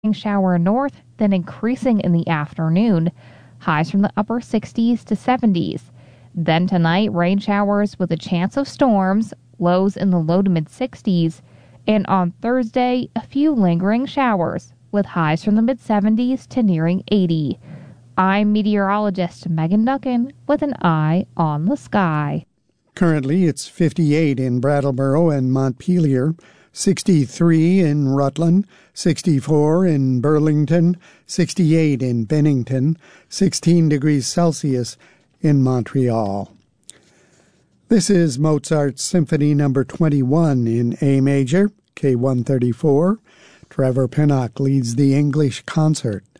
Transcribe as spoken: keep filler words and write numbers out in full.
shower north, then increasing in the afternoon. Highs from the upper sixties to seventies. Then tonight, rain showers with a chance of storms, lows in the low to mid-sixties. And on Thursday, a few lingering showers, with highs from the mid-seventies to nearing eighty. I'm meteorologist Megan Duncan with an eye on the sky. Currently, it's fifty-eight in Brattleboro and Montpelier, sixty-three in Rutland, sixty-four in Burlington, sixty-eight in Bennington, sixteen degrees Celsius in Montreal. This is Mozart's Symphony Number twenty-one in A major, K one thirty-four. Trevor Pinnock leads the English concert.